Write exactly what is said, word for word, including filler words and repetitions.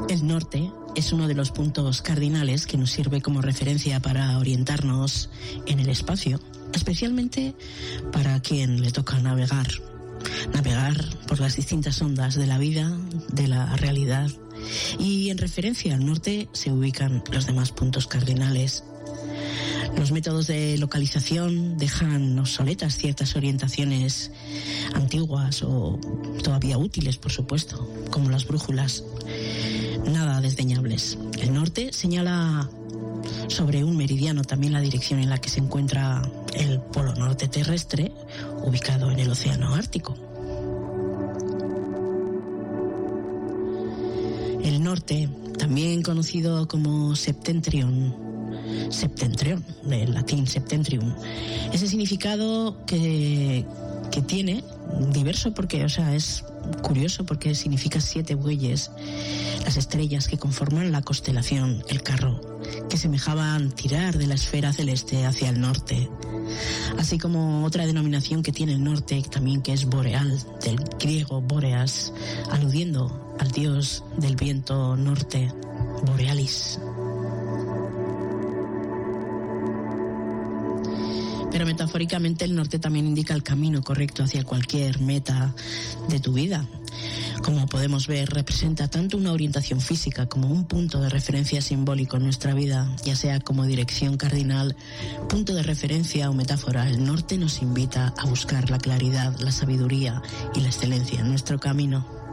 El norte es uno de los puntos cardinales que nos sirve como referencia para orientarnos en el espacio, especialmente para quien le toca navegar. Navegar por las distintas ondas de la vida, de la realidad. Y en referencia al norte se ubican los demás puntos cardinales. Los métodos de localización dejan obsoletas ciertas orientaciones antiguas o todavía útiles, por supuesto, como las brújulas, nada desdeñables. El norte señala sobre un meridiano también la dirección en la que se encuentra el polo norte terrestre, ubicado en el océano Ártico. El norte, también conocido como septentrión, septentrión, del latín septentrium, ese significado que, que tiene diverso porque, o sea, es curioso porque significa siete bueyes, las estrellas que conforman la constelación, el carro, que semejaban tirar de la esfera celeste hacia el norte, así como otra denominación que tiene el norte también, que es boreal, del griego boreas, aludiendo al dios del viento norte, borealis. Pero metafóricamente el norte también indica el camino correcto hacia cualquier meta de tu vida. Como podemos ver, representa tanto una orientación física como un punto de referencia simbólico en nuestra vida, ya sea como dirección cardinal, punto de referencia o metáfora. El norte nos invita a buscar la claridad, la sabiduría y la excelencia en nuestro camino.